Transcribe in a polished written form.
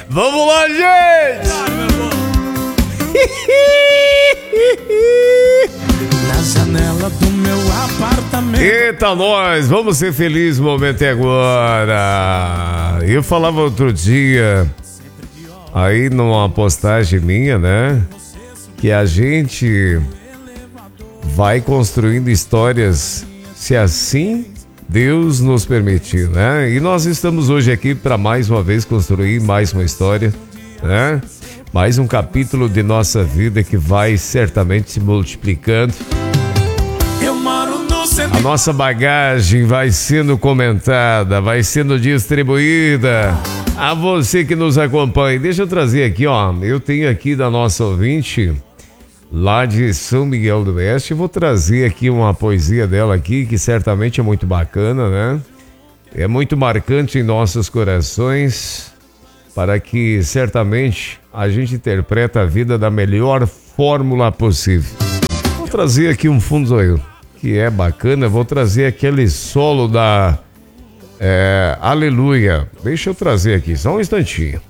Vamos lá, gente! Na janela do meu apartamento. Eita, nós! Vamos ser felizes, o momento é agora. Eu falava outro dia, aí numa postagem minha, né? Que a gente vai construindo histórias, se assim Deus nos permitir, né? E nós estamos hoje aqui para mais uma vez construir mais uma história, né? Mais um capítulo de nossa vida que vai certamente se multiplicando. Eu moro no centro. A nossa bagagem vai sendo comentada, vai sendo distribuída a você que nos acompanha. Deixa eu trazer aqui, ó. Eu tenho aqui da nossa ouvinte lá de São Miguel do Oeste. Vou trazer aqui uma poesia dela aqui, que certamente é muito bacana, né? É muito marcante em nossos corações, para que certamente a gente interprete a vida da melhor fórmula possível. Vou trazer aqui um fundo que é bacana, vou trazer aquele solo da Aleluia. Deixa eu trazer aqui, só um instantinho.